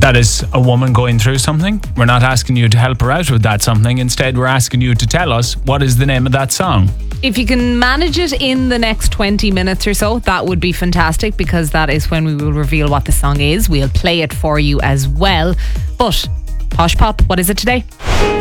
that is a woman going through something. We're not asking you to help her out with that something. Instead, we're asking you to tell us what is the name of that song. If you can manage it in the next 20 minutes or so, that would be fantastic, because that is when we will reveal what the song is. We'll play it for you as well. But Posh Pop, what is it today?